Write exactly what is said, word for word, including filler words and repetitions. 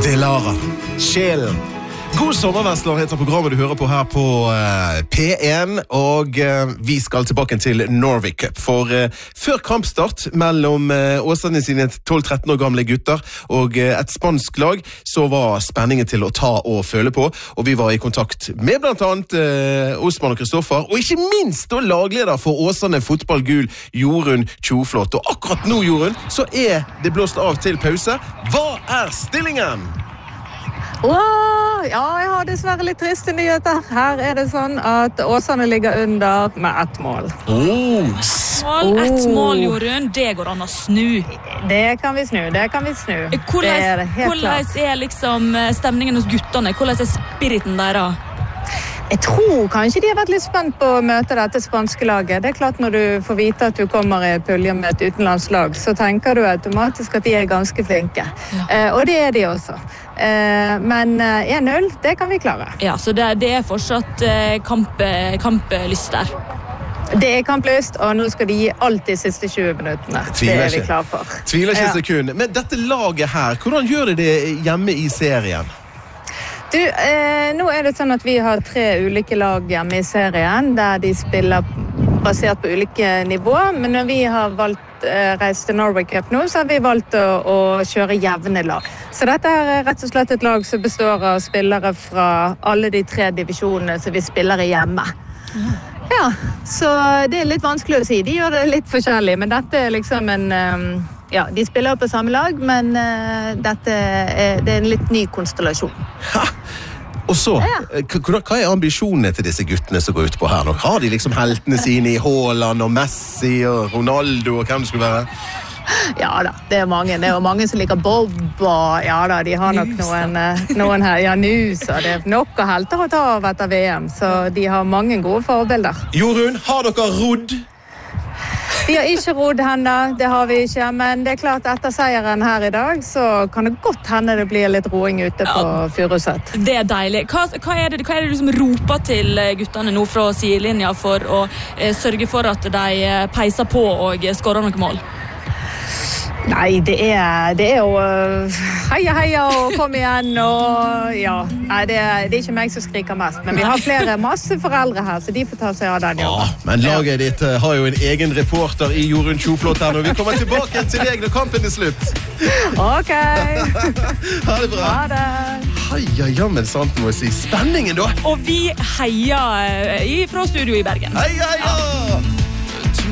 Delara, Chill. God sommervestler heter programmet du hører på her på uh, P en, og uh, vi skal tilbake til Norway Cup. For uh, før kampstart mellom uh, Åsane sine tolv tretten år gamle gutter og uh, et spansk lag, så var spenningen til å ta og føle på, og vi var i kontakt med blant annet uh, Osman og Kristoffer, og ikke minst da lagleder for Åsane fotballgul, Jorunn Tjoflot. Og akkurat nå, Jorunn, så er det blåst av til pause. Hva er stillingen? Wow, ja, jeg har dessverre litt triste nyheter. Her er det sånn at Åsane ligger under med ett mål. Oh. Mål, ett mål, Jorunn. Det går an å snu. Det kan vi snu, det kan vi snu. Hvordan, det er helt hvordan klart. er liksom stemningen hos guttene? Hvordan er spiriten der da? Jeg tror kanskje de har vært litt spent på å møte dette spanske laget. Det er klart når du får vite at du kommer i pulje med et utenlandslag, så tenker du automatisk at de er ganske flinke. Ja. Eh, og det er de også. Eh, men en null, det kan vi klare. Ja, så det, det er fortsatt eh, kamp, kamplyst der. Det er kamplyst, og nå skal de gi alt de siste tjue minuttene. Det er vi klar for. Tviler ikke ja. sekund. Men dette laget her, hvordan gjør de det hjemme i serien? Du, eh, nå er det sånn at vi har tre ulike lag hjemme i serien, der de spiller basert på ulike nivå, men når vi har valgt eh, reist til Norway Cup nå, så har vi valgt å, å kjøre jevne lag. Så dette er rett og slett et lag som består av spillere fra alle de tre divisjonene som vi spiller i hjemme. Ja. Ja, så det er litt vanskelig å si. De gjør det litt forskjellig, men dette er liksom en... Um, Ja, de spiller på samme lag, men uh, dette er, det er en litt ny konstellasjon. Ha! Og så, ja. hva, hva er ambisjonene til disse guttene som går ut på her nå? Har de liksom heltene sine i Haaland og Messi og Ronaldo og hvem det skulle være? Ja da, det er mange. Det er mange som liker Bob, og ja da, de har nok noen, noen her, ja, nus, og det er nok å helter å ta av etter V M, så de har mange gode forbilder. Jorunn, har dere rodd? Vi har ikke rodd henne, det har vi ikke, men det er klart etter seieren her i dag, så kan det godt hende det blir litt roing ute på Furuset. Det er deilig. Hva, hva er det, hva er det du som roper til guttene nå fra sidelinja for å eh, sørge for at de peiser på og skårer noen mål? Nei, det er, det er jo heia, heia og kom igjen, og ja, nei, det er, det er ikke meg som skriker mest, men vi har flere masse foreldre her, så de får ta seg av den jobben. Ja, men laget ditt har jo en egen reporter i Jorunn Tjoflot her nå. Vi kommer tilbake til deg når kampen er slutt. Ok. Ha det bra. Ha det. Heia, jammen sant må jeg si. Spenningen da. Og vi heier fra studio i Bergen. Heia, heia!